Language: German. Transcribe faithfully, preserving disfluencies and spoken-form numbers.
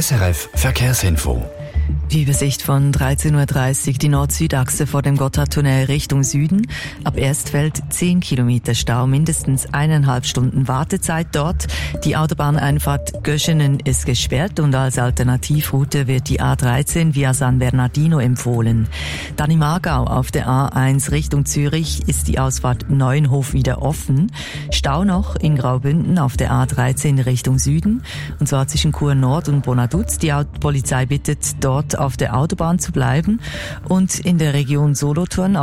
S R F Verkehrsinfo. Die Übersicht von dreizehn Uhr dreißig, die Nord-Süd-Achse vor dem Gotthardtunnel Richtung Süden. Ab Erstfeld zehn Kilometer Stau, mindestens eineinhalb Stunden Wartezeit dort. Die Autobahneinfahrt Göschenen ist gesperrt und als Alternativroute wird die A dreizehn via San Bernardino empfohlen. Dann im Aargau auf der A eins Richtung Zürich ist die Ausfahrt Neuenhof wieder offen. Stau noch in Graubünden auf der A dreizehn Richtung Süden, und zwar zwischen Chur Nord und Bonaduz. Die Polizei bittet dort auf der Autobahn zu bleiben, und in der Region Solothurn